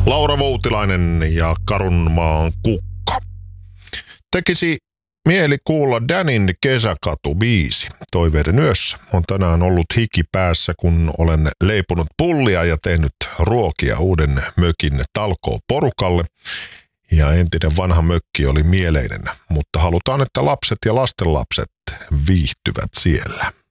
Laura Voutilainen ja Karunmaan kukka. Tekisi mieli kuulla Danin Kesäkatu-biisi. Toiveiden yössä on tänään ollut hiki päässä, kun olen leiponut pullia ja tehnyt ruokia uuden mökin talkooporukalle. Ja entinen vanha mökki oli mieleinen, mutta halutaan, että lapset ja lastenlapset viihtyvät siellä.